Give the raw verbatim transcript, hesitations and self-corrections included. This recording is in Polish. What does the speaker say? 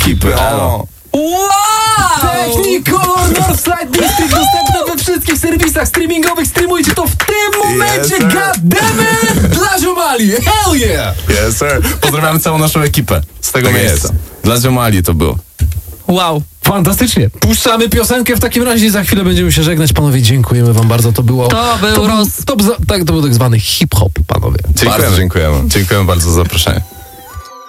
ekipy. O. Wow! Technicolor Northside District dostępne we wszystkich serwisach streamingowych. Streamujcie to w tym momencie. Yes, sir. Goddammit! Dla ziomali. Hell yeah! Yes, sir. Pozdrawiamy całą naszą ekipę z tego Tak miejsca. jest. Dla ziomali to było. Wow. Fantastycznie. Puszczamy piosenkę w takim razie i za chwilę będziemy się żegnać. Panowie, dziękujemy wam bardzo. To było... To był to roz... to, tak, to był tak zwany hip-hop, panowie. Dziękujemy. Bardzo dziękujemy. Dziękujemy bardzo za zaproszenie.